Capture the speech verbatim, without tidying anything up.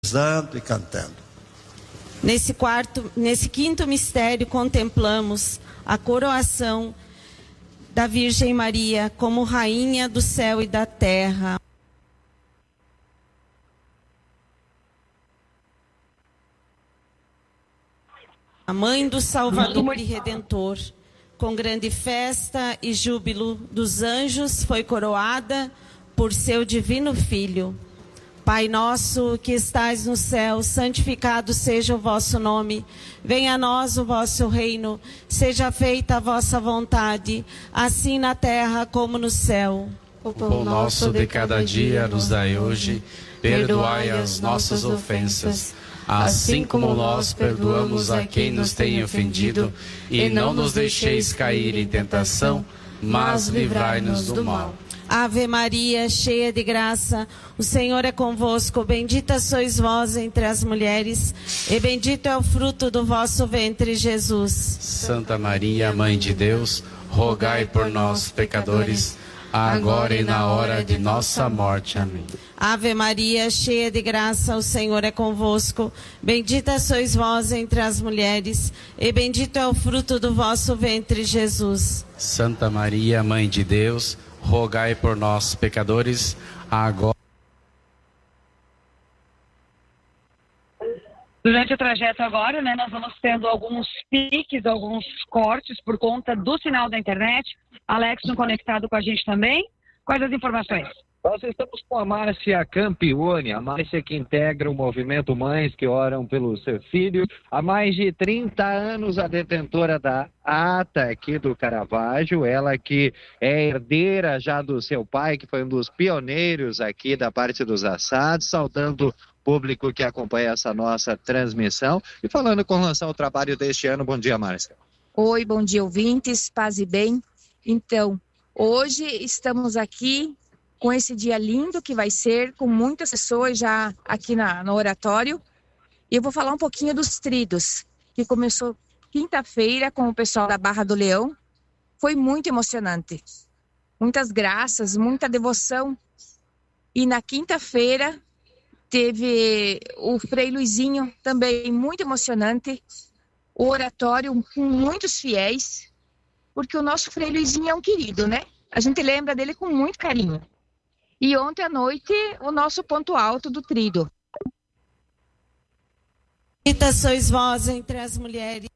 rezando e cantando. Nesse quarto, nesse quinto mistério, contemplamos a coroação da Virgem Maria como Rainha do céu e da terra. A Mãe do Salvador e Redentor, com grande festa e júbilo dos anjos, foi coroada por seu divino Filho. Pai nosso que estais no céu, santificado seja o vosso nome. Venha a nós o vosso reino. Seja feita a vossa vontade, assim na terra como no céu. O pão nosso de cada dia nos dai hoje. Perdoai as nossas ofensas, assim como nós perdoamos a quem nos tem ofendido. E não nos deixeis cair em tentação, mas livrai-nos do mal. Ave Maria, cheia de graça, o Senhor é convosco. Bendita sois vós entre as mulheres, e bendito é o fruto do vosso ventre, Jesus. Santa Maria, Mãe de Deus, rogai por nós, pecadores, agora e na hora de nossa morte. Amém. Ave Maria, cheia de graça, o Senhor é convosco. Bendita sois vós entre as mulheres, e bendito é o fruto do vosso ventre, Jesus. Santa Maria, Mãe de Deus, rogai por nós, pecadores, agora. Durante o trajeto agora, né, nós vamos tendo alguns piques, alguns cortes por conta do sinal da internet. Alex, conectado com a gente também. Quais as informações? Nós estamos com a Márcia Campione, a Márcia que integra o movimento Mães que Oram pelo Seu Filho. Há mais de trinta anos, a detentora da ata aqui do Caravaggio, ela que é herdeira já do seu pai, que foi um dos pioneiros aqui da parte dos assados, saudando o público que acompanha essa nossa transmissão. E falando com relação ao trabalho deste ano, bom dia, Márcia. Oi, bom dia, ouvintes, paz e bem. Então, hoje estamos aqui com esse dia lindo que vai ser, com muitas pessoas já aqui na, no oratório. E eu vou falar um pouquinho dos tridos, que começou quinta-feira com o pessoal da Barra do Leão. Foi muito emocionante. Muitas graças, muita devoção. E na quinta-feira teve o Frei Luizinho, também muito emocionante. O oratório com muitos fiéis, porque o nosso Frei Luizinho é um querido, né? A gente lembra dele com muito carinho. E ontem à noite, o nosso ponto alto do trido. Bendita sois vós entre as mulheres.